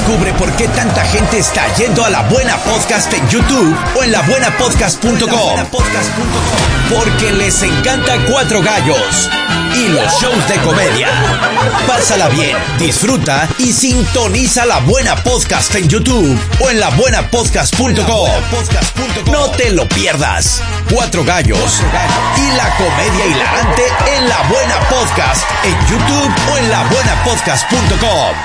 Descubre por qué tanta gente está yendo a La Buena Podcast en YouTube o en labuenapodcast.com. Porque les encanta Cuatro Gallos y los shows de comedia. Pásala bien, disfruta y sintoniza La Buena Podcast en YouTube o en labuenapodcast.com. No te lo pierdas. Cuatro Gallos y la comedia hilarante en La Buena Podcast en YouTube o en labuenapodcast.com.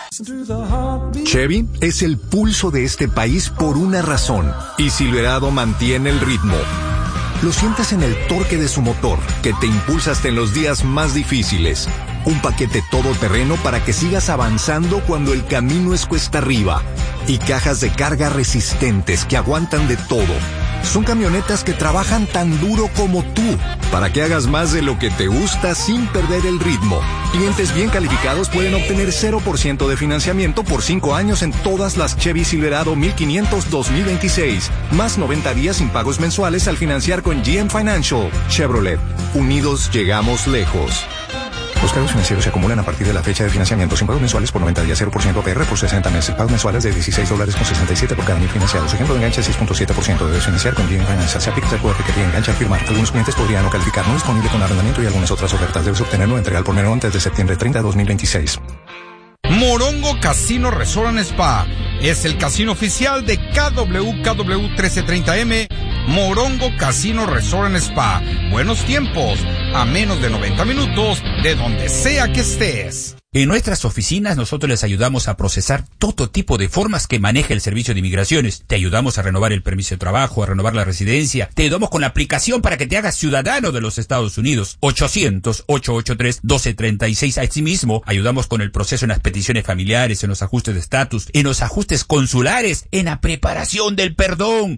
Chevy es el pulso de este país por una razón, y Silverado mantiene el ritmo. Lo sientes en el torque de su motor, que te impulsa hasta en los días más difíciles. Un paquete todoterreno para que sigas avanzando cuando el camino es cuesta arriba. Y cajas de carga resistentes que aguantan de todo. Son camionetas que trabajan tan duro como tú, para que hagas más de lo que te gusta sin perder el ritmo. Clientes bien calificados pueden obtener 0% de financiamiento por 5 años en todas las Chevy Silverado 1500 2026. Más 90 días sin pagos mensuales al financiar con GM Financial. Chevrolet. Unidos llegamos lejos. Los cargos financieros se acumulan a partir de la fecha de financiamiento sin pagos mensuales por 90 días, 0% APR por 60 meses. Pagos mensuales de $16.67 por cada mil financiados. Ejemplo de enganche 6.7%. Debes financiar con GM Financial. Se aplica el cuota que te engancha al firmar. Algunos clientes podrían no calificar. No disponible con arrendamiento y algunas otras ofertas. Debes obtenerlo entrega al por menor antes de septiembre 30 de 2026. Morongo Casino Resort and Spa es el casino oficial de KWKW 1330M. Morongo Casino Resort and Spa. Buenos tiempos, a menos de 90 minutos de donde sea que estés. En nuestras oficinas nosotros les ayudamos a procesar todo tipo de formas que maneja el Servicio de Inmigraciones. Te ayudamos a renovar el permiso de trabajo, a renovar la residencia. Te ayudamos con la aplicación para que te hagas ciudadano de los Estados Unidos. 800-883-1236. Asimismo, ayudamos con el proceso en las peticiones familiares, en los ajustes de estatus, en los ajustes consulares, en la preparación del perdón.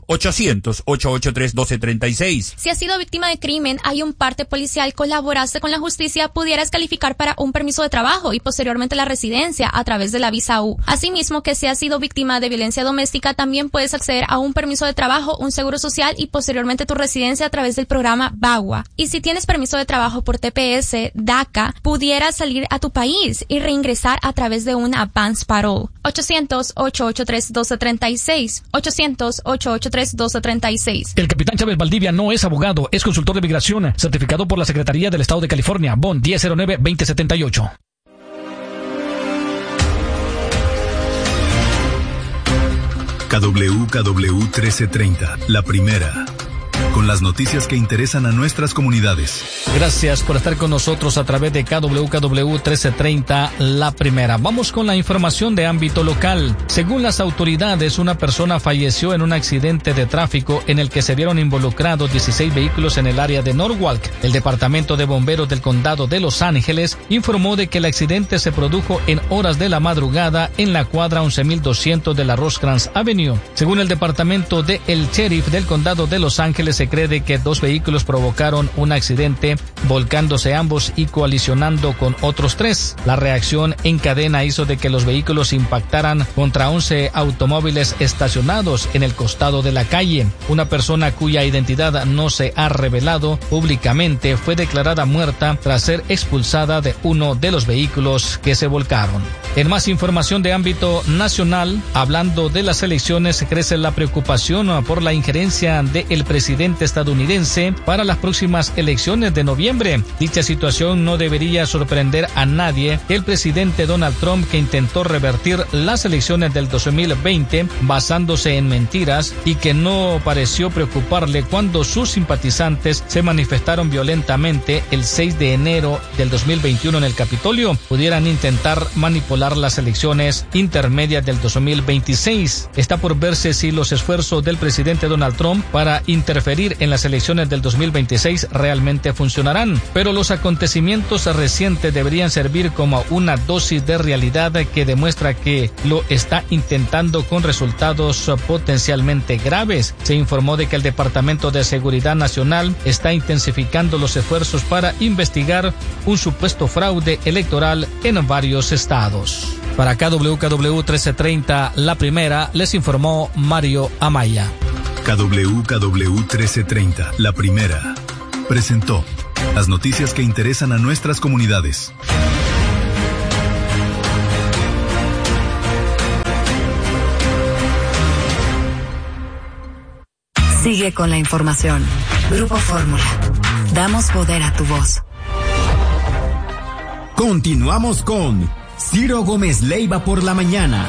800-883-1236. Si has sido víctima de crimen, hay un parte policial, colaboraste con la justicia, pudieras calificar para un permiso de trabajo y posteriormente la residencia a través de la visa U. Asimismo, que si has sido víctima de violencia doméstica, también puedes acceder a un permiso de trabajo, un seguro social y posteriormente tu residencia a través del programa VAWA. Y si tienes permiso de trabajo por TPS, DACA, pudieras salir a tu país y reingresar a través de un advance parole. 800-883-1236. 800-883-1236. El capitán Chávez Valdivia no es abogado, es consultor de migración, certificado por la Secretaría del Estado de California, BON 1009-2078. KWKW 1330, la primera. Con las noticias que interesan a nuestras comunidades. Gracias por estar con nosotros a través de KWKW 1330, la primera. Vamos con la información de ámbito local. Según las autoridades, una persona falleció en un accidente de tráfico en el que se vieron involucrados 16 vehículos en el área de Norwalk. El Departamento de Bomberos del Condado de Los Ángeles informó de que el accidente se produjo en horas de la madrugada en la cuadra 11200 de la Rosecrans Avenue. Según el departamento de el sheriff del Condado de Los Ángeles, se cree de que 2 vehículos provocaron un accidente, volcándose ambos y colisionando con otros 3. La reacción en cadena hizo de que los vehículos impactaran contra 11 automóviles estacionados en el costado de la calle. Una persona cuya identidad no se ha revelado públicamente fue declarada muerta tras ser expulsada de uno de los vehículos que se volcaron. En más información de ámbito nacional, hablando de las elecciones, crece la preocupación por la injerencia del presidente estadounidense para las próximas elecciones de noviembre. Dicha situación no debería sorprender a nadie. El presidente Donald Trump, que intentó revertir las elecciones del 2020 basándose en mentiras y que no pareció preocuparle cuando sus simpatizantes se manifestaron violentamente el 6 de enero del 2021 en el Capitolio, pudieran intentar manipular las elecciones intermedias del 2026. Está por verse si los esfuerzos del presidente Donald Trump para interferir en las elecciones del 2026 realmente funcionarán, pero los acontecimientos recientes deberían servir como una dosis de realidad que demuestra que lo está intentando con resultados potencialmente graves. Se informó de que el Departamento de Seguridad Nacional está intensificando los esfuerzos para investigar un supuesto fraude electoral en varios estados. Para KWKW 1330, la primera, les informó Mario Amaya. KWKW 1330, la primera, presentó las noticias que interesan a nuestras comunidades. Sigue con la información. Grupo Fórmula. Damos poder a tu voz. Continuamos con Ciro Gómez Leiva por la mañana.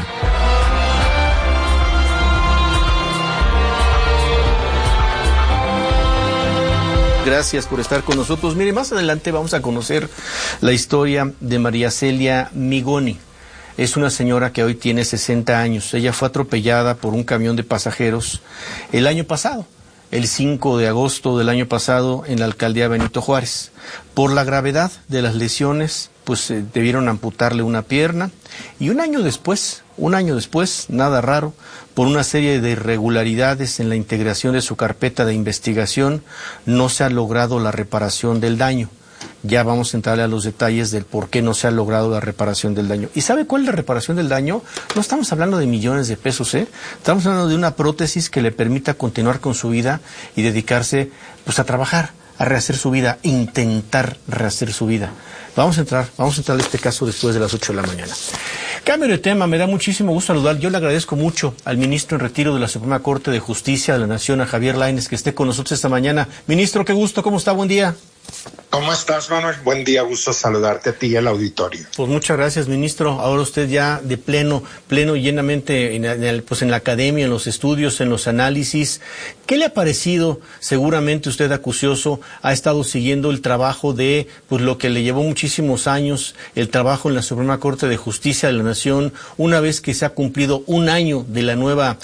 Gracias por estar con nosotros. Mire, más adelante vamos a conocer la historia de María Celia Migoni. Es una señora que hoy tiene 60 años. Ella fue atropellada por un camión de pasajeros el año pasado, el 5 de agosto del año pasado, en la alcaldía Benito Juárez. Por la gravedad de las lesiones, pues debieron amputarle una pierna, y un año después, nada raro, por una serie de irregularidades en la integración de su carpeta de investigación, no se ha logrado la reparación del daño. Ya vamos a entrarle a los detalles del por qué no se ha logrado la reparación del daño. ¿Y sabe cuál es la reparación del daño? No estamos hablando de millones de pesos, Estamos hablando de una prótesis que le permita continuar con su vida y dedicarse, pues, a trabajar, a rehacer su vida, intentar rehacer su vida. Vamos a entrar a este caso después de las 8 de la mañana. Cambio de tema, me da muchísimo gusto saludar. Yo le agradezco mucho al ministro en retiro de la Suprema Corte de Justicia de la Nación, a Javier Lainez, que esté con nosotros esta mañana. Ministro, qué gusto, ¿cómo está? Buen día. ¿Cómo estás, Manuel? Buen día, gusto saludarte a ti y al auditorio. Pues muchas gracias, ministro. Ahora usted ya de pleno y llenamente en la academia, en los estudios, en los análisis. ¿Qué le ha parecido? Seguramente usted, acucioso, ha estado siguiendo el trabajo de, pues, lo que le llevó muchísimos años, el trabajo en la Suprema Corte de Justicia de la Nación, una vez que se ha cumplido un año de la nueva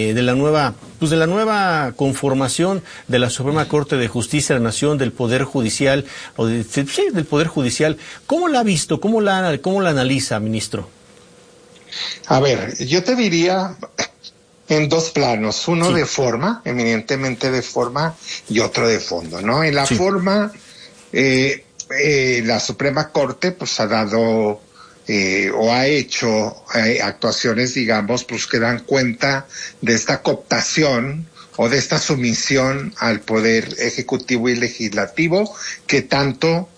conformación de la Suprema Corte de Justicia de la Nación, del Poder Judicial, del Poder Judicial. ¿Cómo la ha visto? ¿Cómo la analiza, ministro? A ver, yo te diría en dos planos, uno de forma, eminentemente de forma, y otro de fondo, ¿no? En la forma, la Suprema Corte pues ha dado o ha hecho actuaciones, digamos, pues que dan cuenta de esta cooptación o de esta sumisión al poder ejecutivo y legislativo que tanto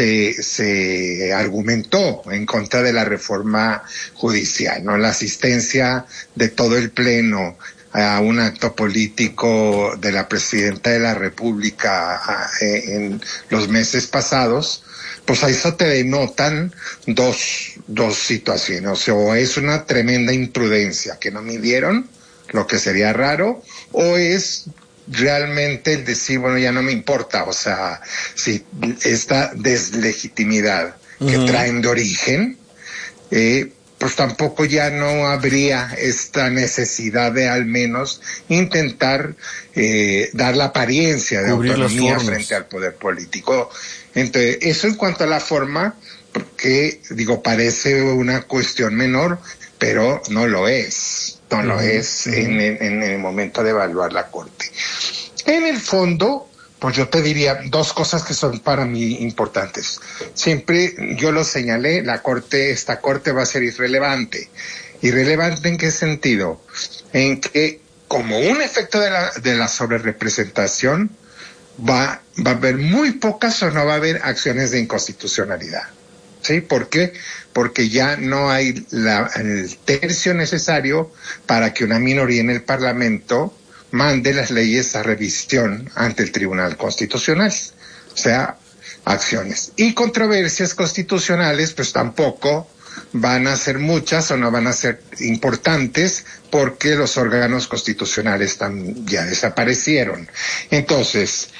se argumentó en contra de la reforma judicial, ¿no? La asistencia de todo el Pleno a un acto político de la Presidenta de la República en los meses pasados, pues a eso te denotan dos situaciones. O es una tremenda imprudencia que no midieron, lo que sería raro, o es realmente el decir, bueno, ya no me importa, o sea, si esta deslegitimidad que traen de origen, pues tampoco ya no habría esta necesidad de al menos intentar dar la apariencia de autonomía frente al poder político. Entonces, eso en cuanto a la forma, porque, digo, parece una cuestión menor, pero no lo es. No lo es en el momento de evaluar la Corte. En el fondo, pues yo te diría dos cosas que son para mí importantes. Siempre yo lo señalé, esta Corte va a ser irrelevante. ¿Irrelevante en qué sentido? En que, como un efecto de la sobrerepresentación, va a haber muy pocas o no va a haber acciones de inconstitucionalidad. ¿Sí? ¿Por qué? Porque ya no hay el tercio necesario para que una minoría en el Parlamento mande las leyes a revisión ante el Tribunal Constitucional. O sea, acciones. Y controversias constitucionales, pues tampoco van a ser muchas o no van a ser importantes porque los órganos constitucionales ya desaparecieron. Entonces,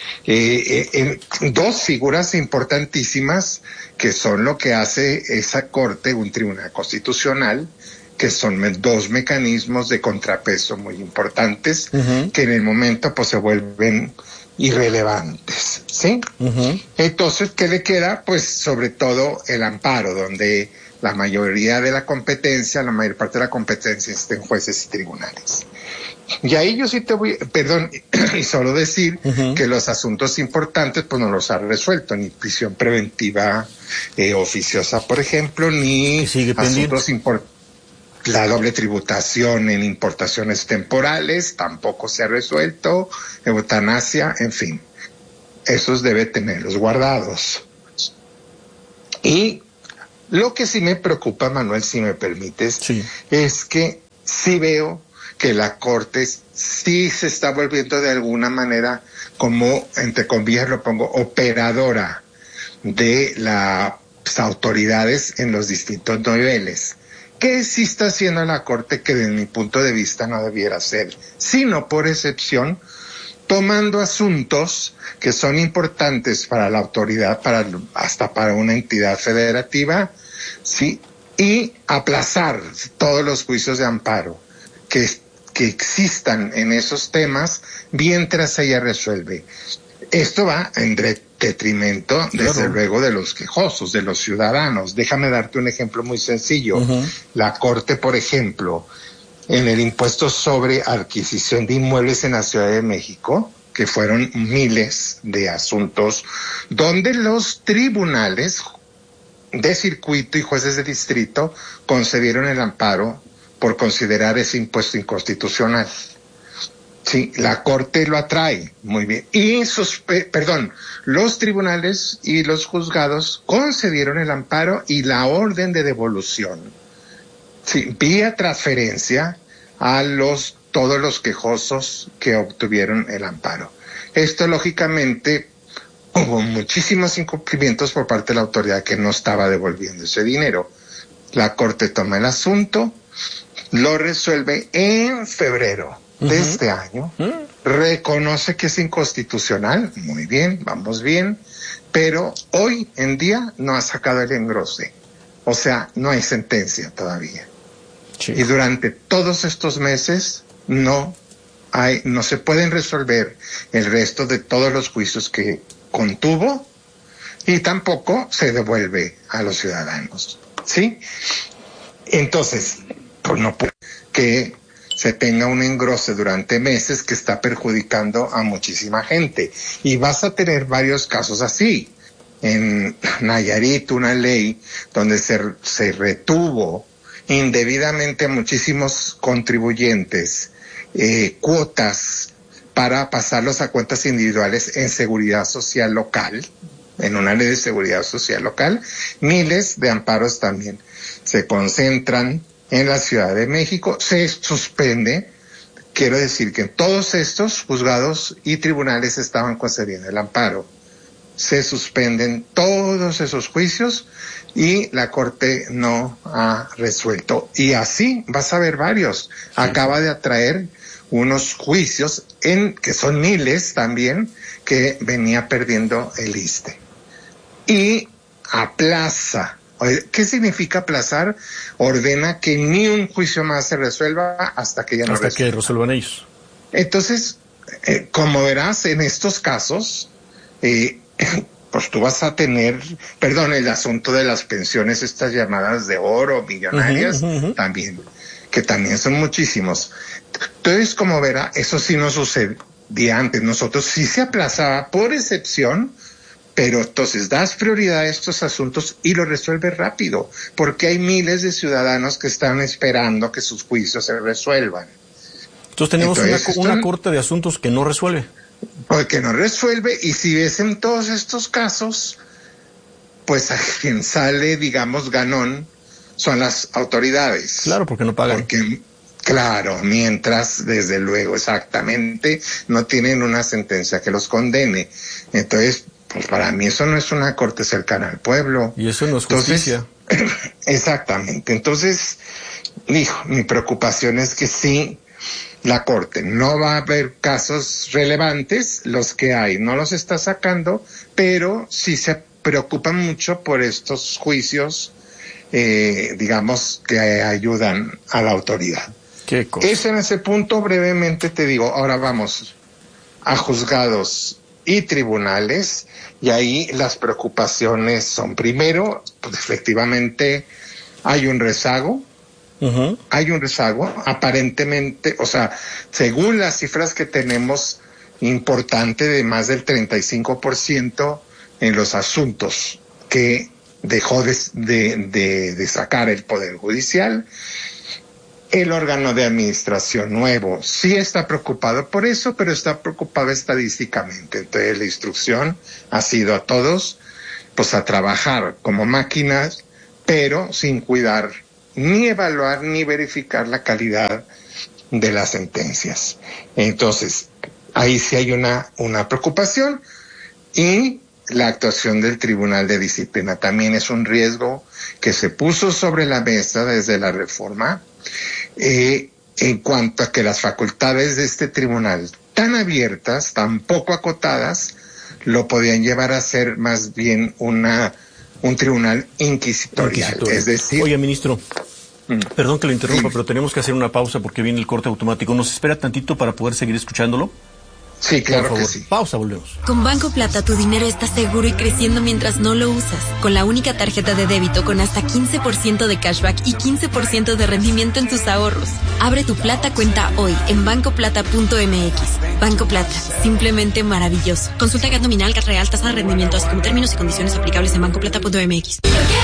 dos figuras importantísimas que son lo que hace esa Corte, un Tribunal Constitucional, que son dos mecanismos de contrapeso muy importantes, que en el momento pues se vuelven irrelevantes, ¿sí? Entonces, ¿qué le queda? Pues sobre todo el amparo, donde la mayoría de la competencia, la mayor parte de la competencia está en jueces y tribunales. Y ahí yo sí y solo decir que los asuntos importantes pues no los ha resuelto, ni prisión preventiva oficiosa, por ejemplo, ni asuntos importantes. La doble tributación en importaciones temporales tampoco se ha resuelto, eutanasia, en fin, esos debe tenerlos guardados. Y lo que sí me preocupa, Manuel, si me permites, es que sí veo que la Corte sí se está volviendo de alguna manera, como entre comillas lo pongo, operadora de las autoridades en los distintos niveles. ¿Qué sí está haciendo la Corte que desde mi punto de vista no debiera hacer? Sino por excepción, tomando asuntos que son importantes para la autoridad, hasta para una entidad federativa, ¿sí? Y aplazar todos los juicios de amparo que existan en esos temas mientras ella resuelve. Esto va en detrimento, desde luego, de los quejosos, de los ciudadanos. Déjame darte un ejemplo muy sencillo. La Corte, por ejemplo, en el impuesto sobre adquisición de inmuebles en la Ciudad de México, que fueron miles de asuntos, donde los tribunales de circuito y jueces de distrito concedieron el amparo por considerar ese impuesto inconstitucional. Sí, la Corte lo atrae, muy bien. Y los tribunales y los juzgados concedieron el amparo y la orden de devolución, sí, vía transferencia a todos los quejosos que obtuvieron el amparo. Esto, lógicamente, hubo muchísimos incumplimientos por parte de la autoridad que no estaba devolviendo ese dinero. La Corte toma el asunto, lo resuelve en febrero de este año, reconoce que es inconstitucional, muy bien, vamos bien, pero hoy en día no ha sacado el engrose, o sea, no hay sentencia todavía. Sí. Y durante todos estos meses no se pueden resolver el resto de todos los juicios que contuvo y tampoco se devuelve a los ciudadanos, ¿sí? Entonces, pues no puede que se tenga un engrose durante meses que está perjudicando a muchísima gente. Y vas a tener varios casos así. En Nayarit, una ley donde se retuvo indebidamente a muchísimos contribuyentes cuotas para pasarlos a cuentas individuales en seguridad social local, en una ley de seguridad social local. Miles de amparos también se concentran en la Ciudad de México. Se suspende, quiero decir que todos estos juzgados y tribunales estaban concediendo el amparo. Se suspenden todos esos juicios y la Corte no ha resuelto. Y así vas a ver varios. Sí. Acaba de atraer unos juicios que son miles también, que venía perdiendo el ISSSTE. Y aplaza. ¿Qué significa aplazar? Ordena que ni un juicio más se resuelva hasta que ya no resuelva. Hasta que resuelvan ellos. Entonces, como verás, en estos casos, pues tú vas a tener, el asunto de las pensiones, estas llamadas de oro, millonarias, también, que también son muchísimos. Entonces, como verá, eso sí no sucedía antes. Nosotros sí se aplazaba por excepción, pero entonces das prioridad a estos asuntos y lo resuelves rápido, porque hay miles de ciudadanos que están esperando que sus juicios se resuelvan. Entonces tenemos una corte de asuntos que no resuelve. Porque no resuelve, y si ves en todos estos casos, pues a quien sale, digamos, ganón, son las autoridades. Claro, porque no pagan. Claro, mientras, desde luego, exactamente, no tienen una sentencia que los condene. Entonces, pues para mí eso no es una corte cercana al pueblo. Y eso no es justicia. Exactamente. Entonces, mi preocupación es que sí, la Corte no va a haber casos relevantes, los que hay no los está sacando, pero sí se preocupa mucho por estos juicios, digamos, que ayudan a la autoridad. ¿Qué cosa? Es en ese punto, brevemente te digo. Ahora vamos a juzgados y tribunales, y ahí las preocupaciones son, primero, pues efectivamente hay un rezago. Hay un rezago, aparentemente, o sea, según las cifras que tenemos, importante, de más del 35% en los asuntos que dejó de sacar el Poder Judicial. El órgano de administración nuevo sí está preocupado por eso, pero está preocupado estadísticamente. Entonces la instrucción ha sido a todos, pues, a trabajar como máquinas, pero sin cuidar ni evaluar ni verificar la calidad de las sentencias. Entonces, ahí sí hay una preocupación, y la actuación del Tribunal de Disciplina también es un riesgo que se puso sobre la mesa desde la reforma, en cuanto a que las facultades de este tribunal, tan abiertas, tan poco acotadas, lo podían llevar a ser más bien un tribunal inquisitorial. Es decir... Oye, ministro, perdón que lo interrumpa, pero tenemos que hacer una pausa porque viene el corte automático. ¿Nos espera tantito para poder seguir escuchándolo? Sí, claro que sí. Pausa, volvemos. Con Banco Plata tu dinero está seguro y creciendo mientras no lo usas. Con la única tarjeta de débito con hasta 15% de cashback y 15% de rendimiento en tus ahorros. Abre tu Plata cuenta hoy en bancoplata.mx. Banco Plata, simplemente maravilloso. Consulta GAT nominal, GAT real, tasa de rendimiento, así como términos y condiciones aplicables en bancoplata.mx.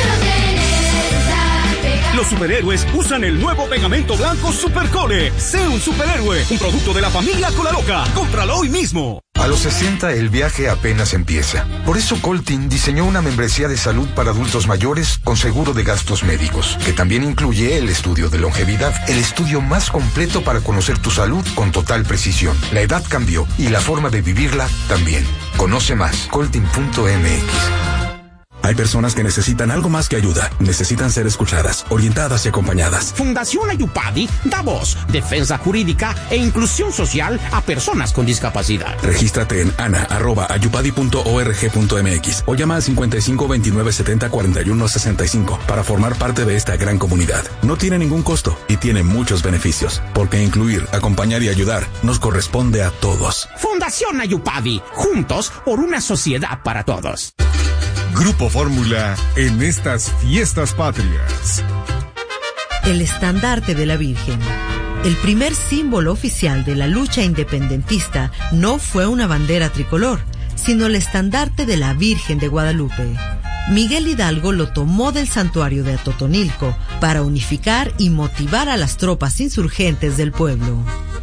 Los superhéroes usan el nuevo pegamento blanco Supercole. Sé un superhéroe, un producto de la familia Colaloca. Cómpralo hoy mismo. A los 60 el viaje apenas empieza. Por eso Coltin diseñó una membresía de salud para adultos mayores con seguro de gastos médicos, que también incluye el estudio de longevidad, el estudio más completo para conocer tu salud con total precisión. La edad cambió y la forma de vivirla también. Conoce más, coltin.mx. Hay personas que necesitan algo más que ayuda. Necesitan ser escuchadas, orientadas y acompañadas. Fundación Ayupadi da voz, defensa jurídica e inclusión social a personas con discapacidad. Regístrate en ana@ayupadi.org.mx o llama al 55 29 70 41 65 para formar parte de esta gran comunidad. No tiene ningún costo y tiene muchos beneficios, porque incluir, acompañar y ayudar nos corresponde a todos. Fundación Ayupadi, juntos por una sociedad para todos. Grupo Fórmula en estas fiestas patrias. El estandarte de la Virgen. El primer símbolo oficial de la lucha independentista no fue una bandera tricolor, sino el estandarte de la Virgen de Guadalupe. Miguel Hidalgo lo tomó del santuario de Atotonilco para unificar y motivar a las tropas insurgentes del pueblo.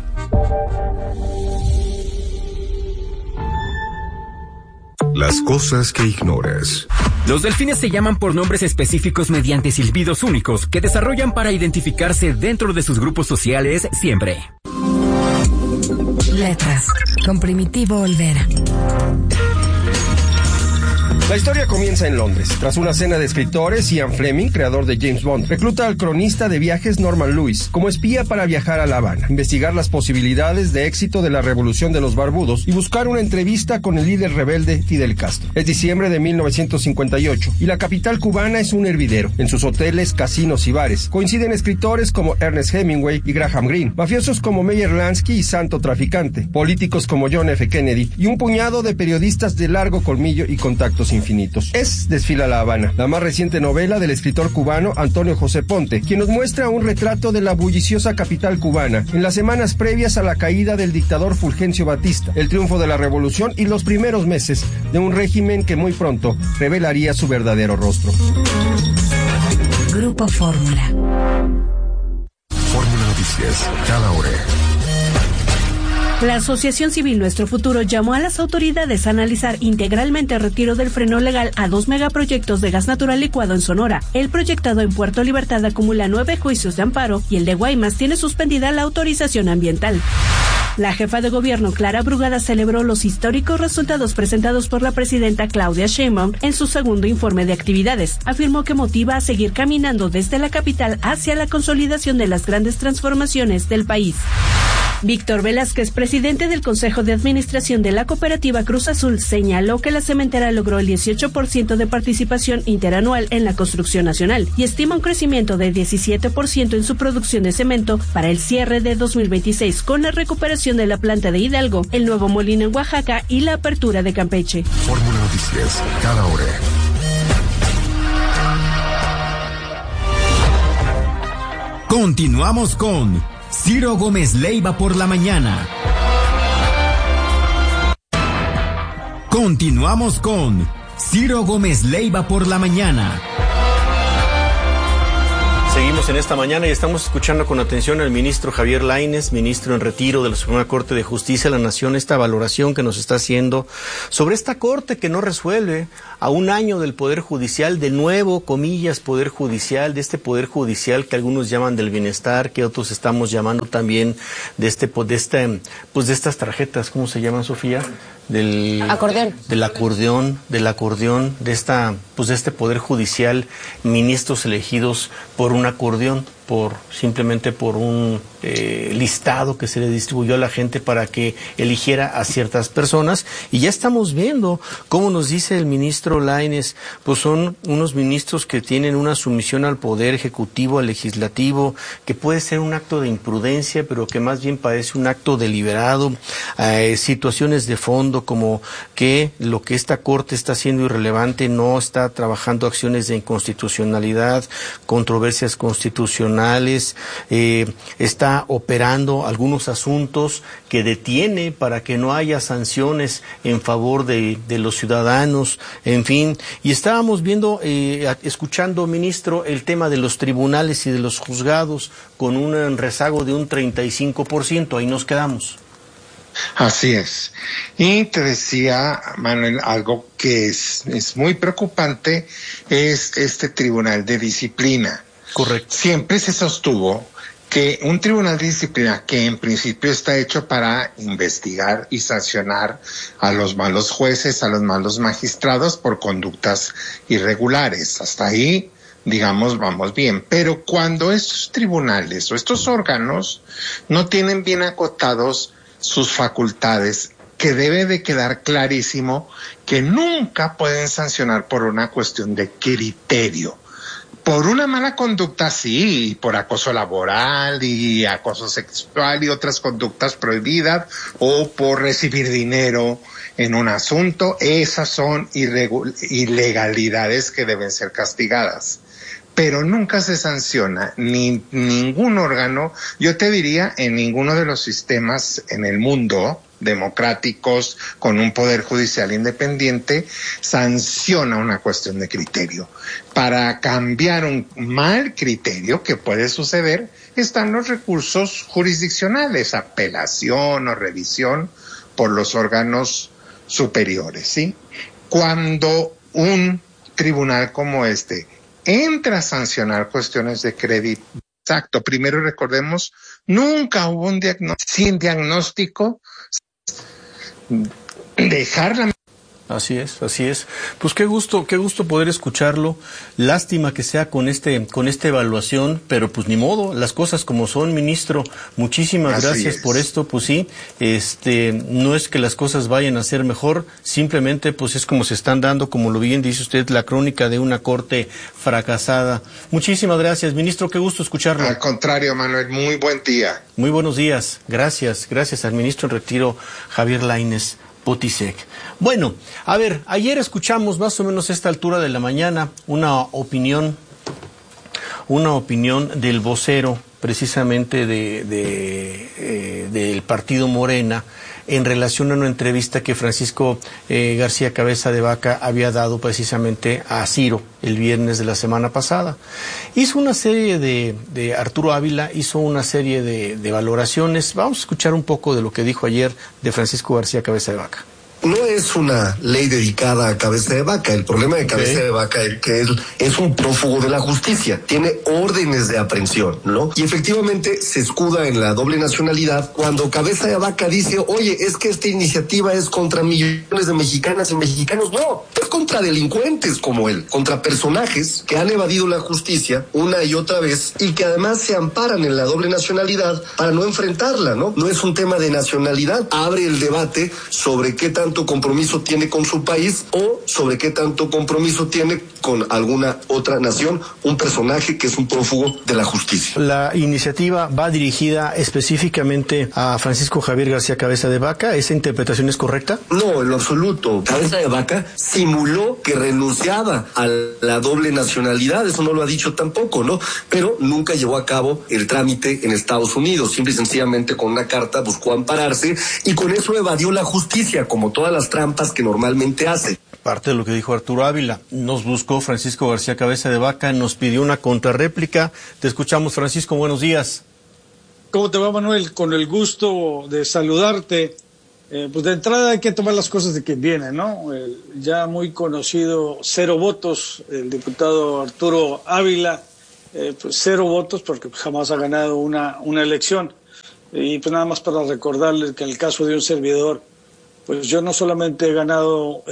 Las cosas que ignoras. Los delfines se llaman por nombres específicos mediante silbidos únicos que desarrollan para identificarse dentro de sus grupos sociales siempre. Letras, con Primitivo Olvera. La historia comienza en Londres. Tras una cena de escritores, Ian Fleming, creador de James Bond, recluta al cronista de viajes Norman Lewis como espía para viajar a La Habana, investigar las posibilidades de éxito de la Revolución de los Barbudos y buscar una entrevista con el líder rebelde Fidel Castro. Es diciembre de 1958 y la capital cubana es un hervidero. En sus hoteles, casinos y bares coinciden escritores como Ernest Hemingway y Graham Greene, mafiosos como Meyer Lansky y Santo Traficante, políticos como John F. Kennedy y un puñado de periodistas de largo colmillo y contactos infinitos. Es Desfila La Habana, la más reciente novela del escritor cubano Antonio José Ponte, quien nos muestra un retrato de la bulliciosa capital cubana en las semanas previas a la caída del dictador Fulgencio Batista, el triunfo de la revolución y los primeros meses de un régimen que muy pronto revelaría su verdadero rostro. Grupo Fórmula. Fórmula Noticias, cada hora. La Asociación Civil Nuestro Futuro llamó a las autoridades a analizar integralmente el retiro del freno legal a 2 megaproyectos de gas natural licuado en Sonora. El proyectado en Puerto Libertad acumula 9 juicios de amparo y el de Guaymas tiene suspendida la autorización ambiental. La jefa de gobierno, Clara Brugada, celebró los históricos resultados presentados por la presidenta Claudia Sheinbaum en su segundo informe de actividades. Afirmó que motiva a seguir caminando desde la capital hacia la consolidación de las grandes transformaciones del país. Víctor Velázquez, presidente del Consejo de Administración de la Cooperativa Cruz Azul, señaló que la cementera logró el 18% de participación interanual en la construcción nacional y estima un crecimiento de 17% en su producción de cemento para el cierre de 2026 con la recuperación de la planta de Hidalgo, el nuevo molino en Oaxaca y la apertura de Campeche. Fórmula Noticias, cada hora. Continuamos con Ciro Gómez Leiva por la mañana. Continuamos con Ciro Gómez Leiva por la mañana. Seguimos en esta mañana y estamos escuchando con atención al ministro Javier Lainez, ministro en retiro de la Suprema Corte de Justicia de la Nación, esta valoración que nos está haciendo sobre esta Corte que no resuelve a un año del Poder Judicial, del nuevo, comillas, Poder Judicial, de este Poder Judicial que algunos llaman del bienestar, que otros estamos llamando también de estas tarjetas, ¿cómo se llaman, Sofía? Del acordeón, de este Poder Judicial, ministros elegidos por un acordeón, simplemente por un listado que se le distribuyó a la gente para que eligiera a ciertas personas. Y ya estamos viendo cómo nos dice el ministro Lainez, pues son unos ministros que tienen una sumisión al poder ejecutivo, al legislativo, que puede ser un acto de imprudencia, pero que más bien parece un acto deliberado, situaciones de fondo como que lo que esta Corte está haciendo irrelevante, no está trabajando acciones de inconstitucionalidad, controversias constitucionales, está operando algunos asuntos que detiene para que no haya sanciones en favor de los ciudadanos, en fin. Y estábamos viendo, escuchando, ministro, el tema de los tribunales y de los juzgados con un rezago de un 35%. Ahí nos quedamos. Así es. Y te decía, Manuel, algo que es muy preocupante, es este Tribunal de Disciplina. Correcto. Siempre se sostuvo que un tribunal de disciplina que en principio está hecho para investigar y sancionar a los malos jueces, a los malos magistrados por conductas irregulares. Hasta ahí, digamos, vamos bien. Pero cuando estos tribunales o estos órganos no tienen bien acotados sus facultades, que debe de quedar clarísimo que nunca pueden sancionar por una cuestión de criterio. Por una mala conducta sí, por acoso laboral y acoso sexual y otras conductas prohibidas, o por recibir dinero en un asunto, esas son ilegalidades que deben ser castigadas. Pero nunca se sanciona ni ningún órgano, yo te diría, en ninguno de los sistemas en el mundo democráticos con un poder judicial independiente sanciona una cuestión de criterio. Para cambiar un mal criterio que puede suceder están los recursos jurisdiccionales, apelación o revisión por los órganos superiores, ¿sí? Cuando un tribunal como este entra a sancionar cuestiones de crédito, exacto, primero recordemos, nunca hubo un diagnóstico, sin diagnóstico, dejarla. Así es. Pues qué gusto poder escucharlo. Lástima que sea con esta evaluación, pero pues ni modo, las cosas como son, ministro. Muchísimas gracias por esto. Pues sí, no es que las cosas vayan a ser mejor, simplemente pues es como se están dando, como lo bien dice usted, la crónica de una corte fracasada. Muchísimas gracias, ministro, qué gusto escucharlo. Al contrario, Manuel, muy buen día. Muy buenos días. Gracias al ministro en retiro, Javier Lainez Potisek. Bueno, a ver, ayer escuchamos más o menos a esta altura de la mañana una opinión del vocero precisamente del partido Morena en relación a una entrevista que Francisco García Cabeza de Vaca había dado precisamente a Ciro el viernes de la semana pasada. Hizo una serie de Arturo Ávila hizo una serie de valoraciones. Vamos a escuchar un poco de lo que dijo ayer de Francisco García Cabeza de Vaca. No es una ley dedicada a Cabeza de Vaca. El problema de Cabeza de Vaca es que él es un prófugo de la justicia. Tiene órdenes de aprehensión, ¿no? Y efectivamente se escuda en la doble nacionalidad cuando Cabeza de Vaca dice, oye, es que esta iniciativa es contra millones de mexicanas y mexicanos. No, es contra delincuentes como él, contra personajes que han evadido la justicia una y otra vez y que además se amparan en la doble nacionalidad para no enfrentarla, ¿no? No es un tema de nacionalidad. Abre el debate sobre qué tanto compromiso tiene con su país o sobre qué tanto compromiso tiene con alguna otra nación, un personaje que es un prófugo de la justicia. ¿La iniciativa va dirigida específicamente a Francisco Javier García Cabeza de Vaca? ¿Esa interpretación es correcta? No, en lo absoluto. Cabeza de Vaca simuló que renunciaba a la doble nacionalidad, eso no lo ha dicho tampoco, ¿no? Pero nunca llevó a cabo el trámite en Estados Unidos, simple y sencillamente con una carta buscó ampararse y con eso evadió la justicia, como todas las trampas que normalmente hace. Parte de lo que dijo Arturo Ávila. Nos buscó Francisco García Cabeza de Vaca, nos pidió una contrarréplica. Te escuchamos, Francisco, buenos días. ¿Cómo te va, Manuel? Con el gusto de saludarte. Pues de entrada hay que tomar las cosas de quien viene, ¿no? Ya muy conocido, 0 votos, el diputado Arturo Ávila, pues 0 votos porque jamás ha ganado una elección. Y pues nada más para recordarles que en el caso de un servidor, pues yo no solamente he ganado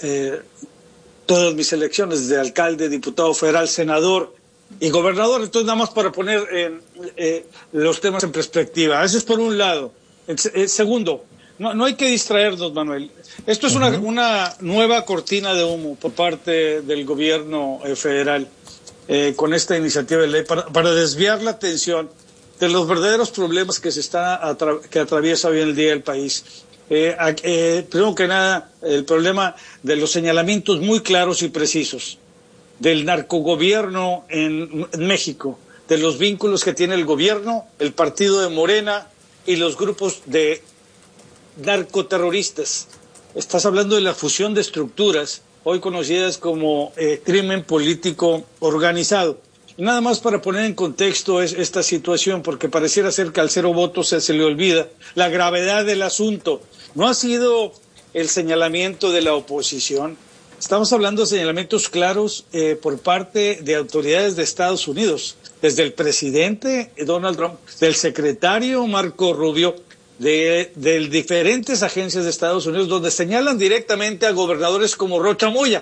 todas mis elecciones de alcalde, diputado federal, senador y gobernador. Entonces nada más para poner los temas en perspectiva. Eso es por un lado. Segundo, no hay que distraernos, Manuel. Esto es una nueva cortina de humo por parte del gobierno federal con esta iniciativa de ley para desviar la atención de los verdaderos problemas que que atraviesa hoy en día el país. Primero que nada, el problema de los señalamientos muy claros y precisos del narcogobierno en México, de los vínculos que tiene el gobierno, el partido de Morena y los grupos de narcoterroristas. Estás hablando de la fusión de estructuras, hoy conocidas como crimen político organizado. Y nada más para poner en contexto esta situación, porque pareciera ser que al 0 votos se le olvida la gravedad del asunto. No ha sido el señalamiento de la oposición. Estamos hablando de señalamientos claros por parte de autoridades de Estados Unidos, desde el presidente Donald Trump, del secretario Marco Rubio, de diferentes agencias de Estados Unidos, donde señalan directamente a gobernadores como Rocha Moya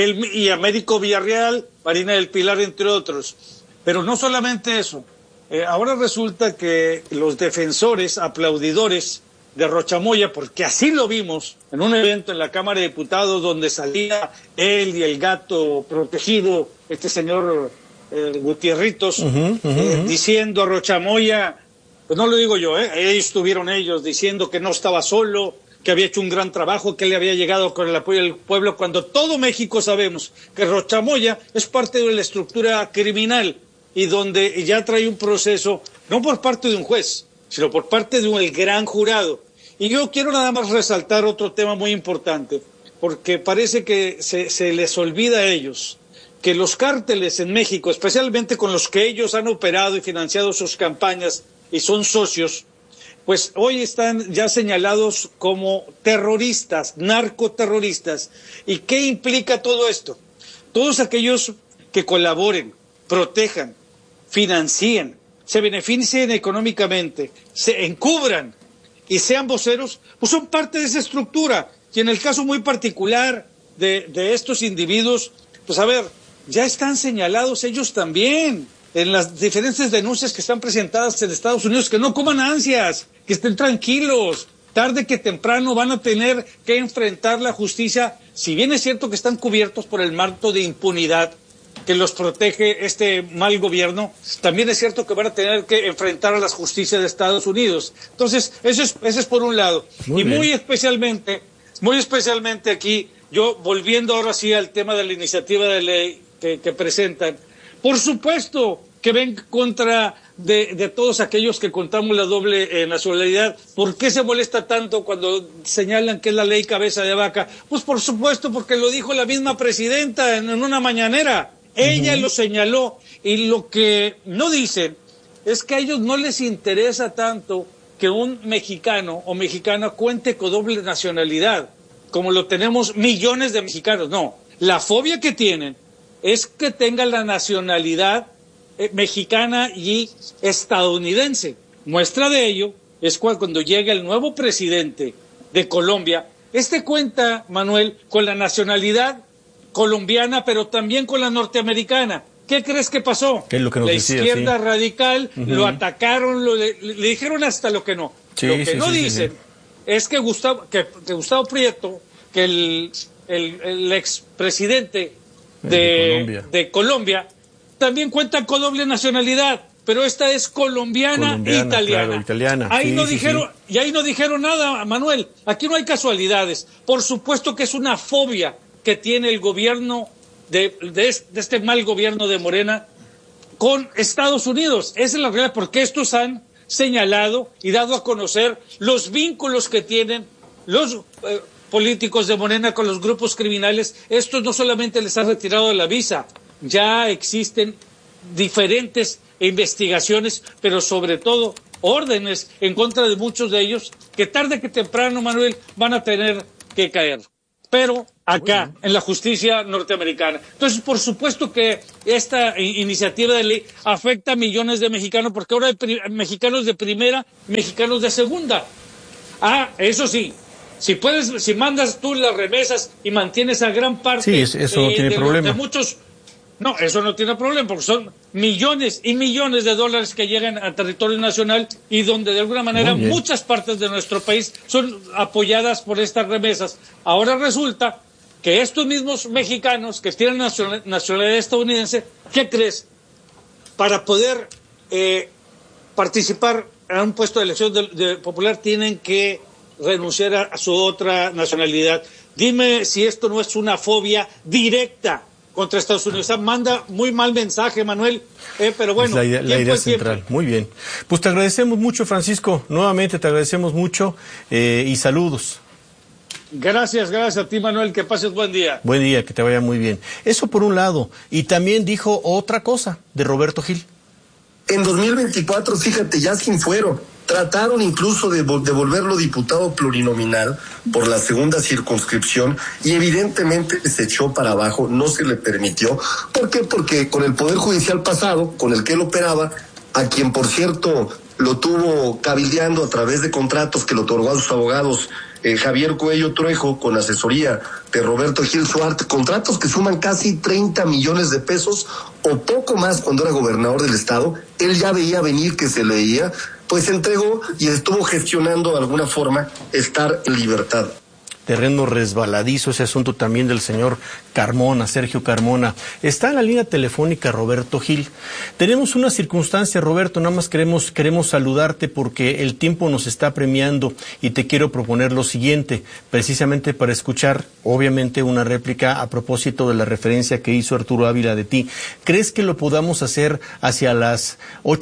y Américo Villarreal, Marina del Pilar, entre otros. Pero no solamente eso. Ahora resulta que los defensores, aplaudidores de Rocha Moya, porque así lo vimos en un evento en la Cámara de Diputados donde salía él y el gato protegido, este señor Gutierritos, diciendo a Rocha Moya, pues no lo digo yo, estuvieron ellos diciendo que no estaba solo, que había hecho un gran trabajo, que le había llegado con el apoyo del pueblo, cuando todo México sabemos que Rocha Moya es parte de la estructura criminal y donde ya trae un proceso, no por parte de un juez, sino por parte de un gran jurado. Y yo quiero nada más resaltar otro tema muy importante, porque parece que se les olvida a ellos que los cárteles en México, especialmente con los que ellos han operado y financiado sus campañas y son socios, pues hoy están ya señalados como terroristas, narcoterroristas. ¿Y qué implica todo esto? Todos aquellos que colaboren, protejan, financien, se beneficien económicamente, se encubran y sean voceros, pues son parte de esa estructura. Y en el caso muy particular de estos individuos, pues a ver, ya están señalados ellos también en las diferentes denuncias que están presentadas en Estados Unidos, que no coman ansias, que estén tranquilos, tarde que temprano van a tener que enfrentar la justicia, si bien es cierto que están cubiertos por el manto de impunidad que los protege este mal gobierno, también es cierto que van a tener que enfrentar a las justicias de Estados Unidos. Entonces, eso es por un lado. Muy especialmente aquí, yo volviendo ahora sí al tema de la iniciativa de ley que presentan, por supuesto que ven contra de todos aquellos que contamos la doble nacionalidad. ¿Por qué se molesta tanto cuando señalan que es la ley cabeza de vaca? Pues por supuesto porque lo dijo la misma presidenta en una mañanera. Ella lo señaló, y lo que no dicen es que a ellos no les interesa tanto que un mexicano o mexicana cuente con doble nacionalidad, como lo tenemos millones de mexicanos. No, la fobia que tienen es que tenga la nacionalidad mexicana y estadounidense. Muestra de ello es cuando llega el nuevo presidente de Colombia. Cuenta, Manuel, con la nacionalidad colombiana, pero también con la norteamericana. ¿Qué crees que pasó? ¿Qué es lo que nos decía, izquierda radical, lo atacaron, le dijeron hasta lo que no. Lo que no dicen es que Gustavo Prieto, que el expresidente de Colombia, también cuenta con doble nacionalidad, pero esta es colombiana e italiana. Claro, italiana. Ahí no dijeron nada, Manuel. Aquí no hay casualidades. Por supuesto que es una fobia que tiene el gobierno de este mal gobierno de Morena con Estados Unidos. Esa es la realidad, porque estos han señalado y dado a conocer los vínculos que tienen los políticos de Morena con los grupos criminales, estos no solamente les han retirado la visa, ya existen diferentes investigaciones, pero sobre todo órdenes en contra de muchos de ellos que tarde que temprano, Manuel, van a tener que caer. Pero acá, en la justicia norteamericana. Entonces, por supuesto que esta iniciativa de ley afecta a millones de mexicanos, porque ahora hay mexicanos de primera, mexicanos de segunda. Eso sí, si mandas tú las remesas y mantienes a gran parte eso no tiene problema. De muchos. No, eso no tiene problema, porque son millones y millones de dólares que llegan a territorio nacional y donde de alguna manera muchas partes de nuestro país son apoyadas por estas remesas. Ahora resulta que estos mismos mexicanos que tienen nacionalidad estadounidense, ¿qué crees? Para poder participar en un puesto de elección popular tienen que renunciar a su otra nacionalidad. Dime si esto no es una fobia directa contra Estados Unidos. Manda muy mal mensaje, Manuel, pero bueno. La idea central. Muy bien. Pues te agradecemos mucho, Francisco. Nuevamente te agradecemos mucho y saludos. Gracias a ti, Manuel. Que pases buen día. Buen día, que te vaya muy bien. Eso por un lado. Y también dijo otra cosa de Roberto Gil. En 2024, fíjate, ya sin fuero. Trataron incluso de volverlo diputado plurinominal por la segunda circunscripción y evidentemente se echó para abajo, no se le permitió. ¿Por qué? Porque con el Poder Judicial pasado, con el que él operaba, a quien por cierto lo tuvo cabildeando a través de contratos que le otorgó a sus abogados Javier Cuello Trejo con asesoría de Roberto Gil Suárez, contratos que suman casi 30 millones de pesos o poco más cuando era gobernador del estado. Él ya veía venir que se leía, pues se entregó y estuvo gestionando de alguna forma estar en libertad. Terreno resbaladizo ese asunto también del señor Carmona, Sergio Carmona. Está en la línea telefónica Roberto Gil. Tenemos una circunstancia, Roberto, nada más queremos saludarte porque el tiempo nos está premiando y te quiero proponer lo siguiente, precisamente para escuchar, obviamente, una réplica a propósito de la referencia que hizo Arturo Ávila de ti. ¿Crees que lo podamos hacer hacia las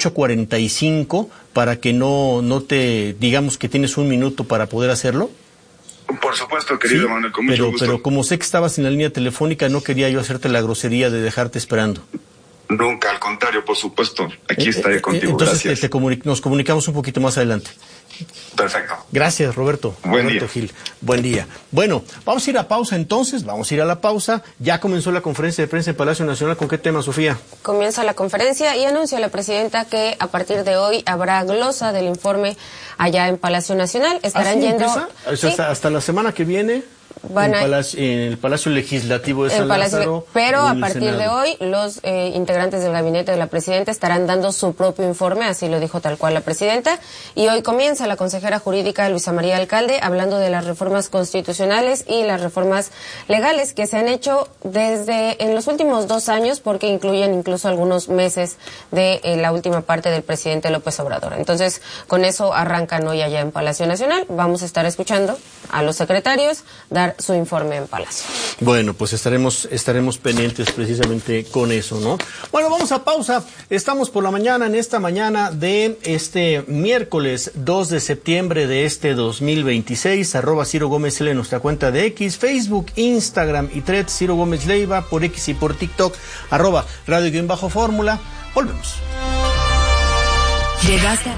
8:45 para que no te digamos que tienes un minuto para poder hacerlo? Por supuesto, querido Manuel, con mucho gusto. Pero como sé que estabas en la línea telefónica, no quería yo hacerte la grosería de dejarte esperando. Nunca, al contrario, por supuesto. Aquí estaré contigo, entonces, gracias. Nos comunicamos un poquito más adelante. Perfecto. Gracias, Roberto. Buen día. Gil. Buen día. Bueno, vamos a ir a pausa entonces, vamos a ir a la pausa. Ya comenzó la conferencia de prensa en Palacio Nacional. ¿Con qué tema, Sofía? Comienza la conferencia y anuncia la presidenta que a partir de hoy habrá glosa del informe allá en Palacio Nacional. Estarán yendo... ¿Sí? Hasta la semana que viene... En el Palacio Legislativo de San Lázaro. Pero a partir de hoy, los integrantes del gabinete de la presidenta estarán dando su propio informe, así lo dijo tal cual la presidenta. Y hoy comienza la consejera jurídica Luisa María Alcalde hablando de las reformas constitucionales y las reformas legales que se han hecho en los últimos 2 años, porque incluyen incluso algunos meses de la última parte del presidente López Obrador. Entonces, con eso arrancan hoy allá en Palacio Nacional. Vamos a estar escuchando a los secretarios dar su informe en Palacio. Bueno, pues estaremos pendientes precisamente con eso, ¿no? Bueno, vamos a pausa. Estamos por la mañana, en esta mañana de este miércoles 2 de septiembre de este 2026, @Ciro Gómez L en nuestra cuenta de X, Facebook, Instagram y Threads, Ciro Gómez Leiva, por X y por TikTok, @Radio_Fórmula. Volvemos. Llegaste.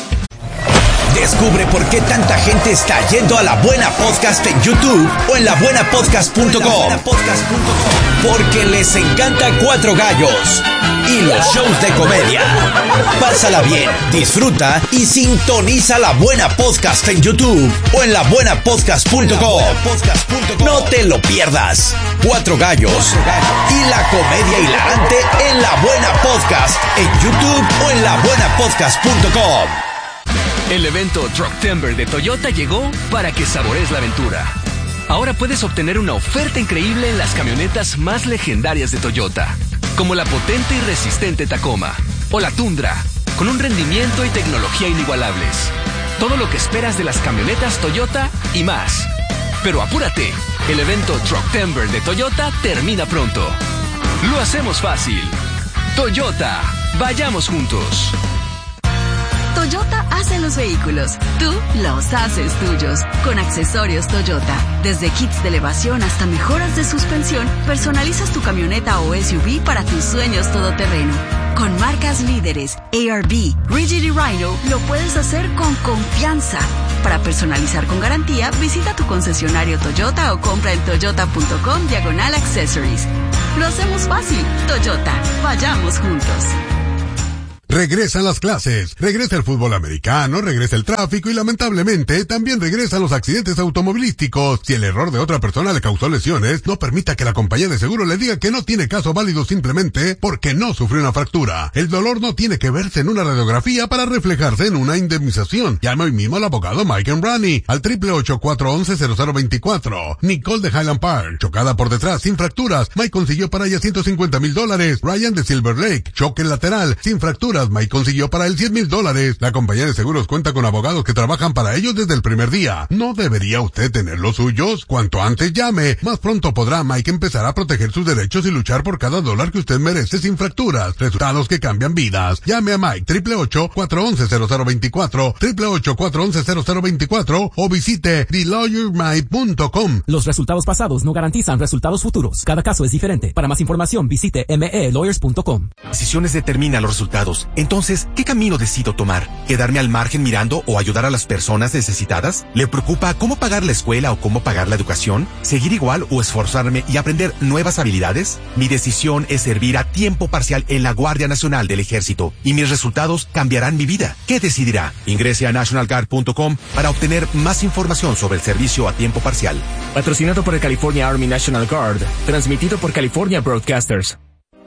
Descubre por qué tanta gente está yendo a La Buena Podcast en YouTube o en labuenapodcast.com. Porque les encanta Cuatro Gallos y los shows de comedia. Pásala bien, disfruta y sintoniza La Buena Podcast en YouTube o en labuenapodcast.com. No te lo pierdas. Cuatro Gallos y la comedia hilarante en La Buena Podcast en YouTube o en labuenapodcast.com. El evento Trucktember de Toyota llegó para que saborees la aventura. Ahora puedes obtener una oferta increíble en las camionetas más legendarias de Toyota, como la potente y resistente Tacoma o la Tundra, con un rendimiento y tecnología inigualables. Todo lo que esperas de las camionetas Toyota y más. Pero apúrate, el evento Trucktember de Toyota termina pronto. Lo hacemos fácil. Toyota, vayamos juntos. Toyota hace los vehículos, tú los haces tuyos. Con accesorios Toyota, desde kits de elevación hasta mejoras de suspensión, personalizas tu camioneta o SUV para tus sueños todoterreno. Con marcas líderes, ARB, Rigid y Rhino, lo puedes hacer con confianza. Para personalizar con garantía, visita tu concesionario Toyota o compra en toyota.com/accessories. Lo hacemos fácil. Toyota, vayamos juntos. Regresan las clases, regresa el fútbol americano, regresa el tráfico y lamentablemente también regresan los accidentes automovilísticos. Si el error de otra persona le causó lesiones, no permita que la compañía de seguro le diga que no tiene caso válido simplemente porque no sufrió una fractura. El dolor no tiene que verse en una radiografía para reflejarse en una indemnización. Llame hoy mismo al abogado Mike Embrani al 888-411-0024. Nicole de Highland Park, chocada por detrás sin fracturas, Mike consiguió para ella $150,000. Ryan de Silver Lake, choque lateral sin fracturas, Mike consiguió para él $100,000. La compañía de seguros cuenta con abogados que trabajan para ellos desde el primer día. ¿No debería usted tener los suyos? Cuanto antes llame, más pronto podrá Mike empezar a proteger sus derechos y luchar por cada dólar que usted merece sin fracturas. Resultados que cambian vidas. Llame a Mike 888-411-0024, 888-411-0024 o visite TheLawyerMike.com. Los resultados pasados no garantizan resultados futuros. Cada caso es diferente. Para más información visite melawyers.com. Decisiones determinan los resultados. Entonces, ¿qué camino decido tomar? ¿Quedarme al margen mirando o ayudar a las personas necesitadas? ¿Le preocupa cómo pagar la escuela o cómo pagar la educación? ¿Seguir igual o esforzarme y aprender nuevas habilidades? Mi decisión es servir a tiempo parcial en la Guardia Nacional del Ejército y mis resultados cambiarán mi vida. ¿Qué decidirá? Ingrese a nationalguard.com para obtener más información sobre el servicio a tiempo parcial. Patrocinado por el California Army National Guard. Transmitido por California Broadcasters.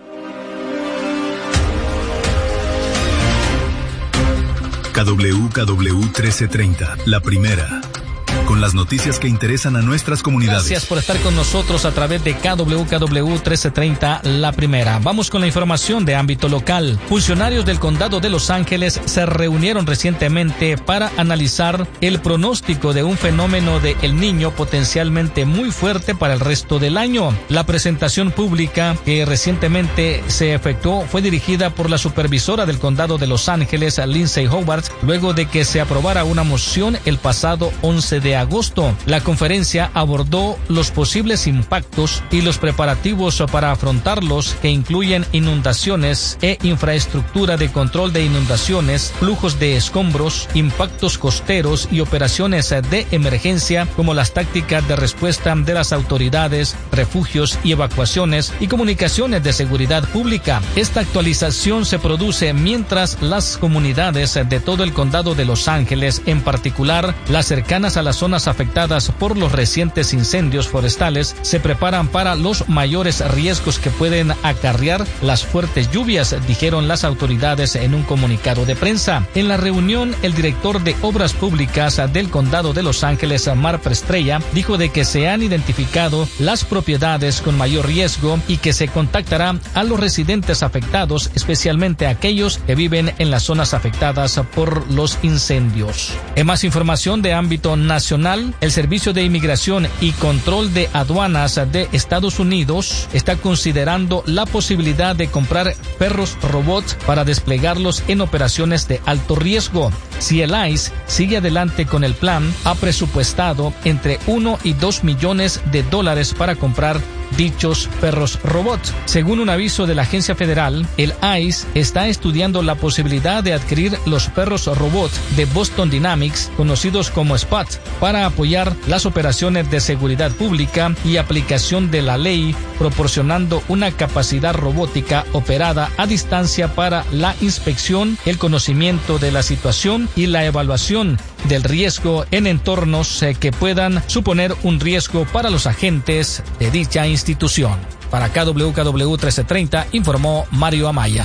KWKW 1330, la primera. Con las noticias que interesan a nuestras comunidades. Gracias por estar con nosotros a través de KWKW 1330, la primera. Vamos con la información de ámbito local. Funcionarios del condado de Los Ángeles se reunieron recientemente para analizar el pronóstico de un fenómeno de El Niño potencialmente muy fuerte para el resto del año. La presentación pública que recientemente se efectuó fue dirigida por la supervisora del condado de Los Ángeles, Lindsay Howard, luego de que se aprobara una moción el pasado 11 de agosto. La conferencia abordó los posibles impactos y los preparativos para afrontarlos, que incluyen inundaciones e infraestructura de control de inundaciones, flujos de escombros, impactos costeros y operaciones de emergencia, como las tácticas de respuesta de las autoridades, refugios y evacuaciones y comunicaciones de seguridad pública. Esta actualización se produce mientras las comunidades de todo el condado de Los Ángeles, en particular las cercanas a las zonas afectadas por los recientes incendios forestales, se preparan para los mayores riesgos que pueden acarrear las fuertes lluvias, dijeron las autoridades en un comunicado de prensa. En la reunión, el director de Obras Públicas del condado de Los Ángeles, Mark Prestrella, dijo de que se han identificado las propiedades con mayor riesgo y que se contactará a los residentes afectados, especialmente aquellos que viven en las zonas afectadas por los incendios. En más información de ámbito nacional, el Servicio de Inmigración y Control de Aduanas de Estados Unidos está considerando la posibilidad de comprar perros robots para desplegarlos en operaciones de alto riesgo. Si el ICE sigue adelante con el plan, ha presupuestado entre 1 y 2 millones de dólares para comprar dichos perros robots. Según un aviso de la agencia federal, el ICE está estudiando la posibilidad de adquirir los perros robots de Boston Dynamics, conocidos como SPOT, para apoyar las operaciones de seguridad pública y aplicación de la ley, proporcionando una capacidad robótica operada a distancia para la inspección, el conocimiento de la situación y la evaluación del riesgo en entornos que puedan suponer un riesgo para los agentes de dicha institución. Para KWKW 1330 informó Mario Amaya.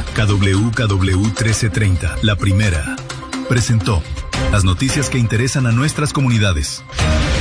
KWKW 1330, la primera, presentó las noticias que interesan a nuestras comunidades.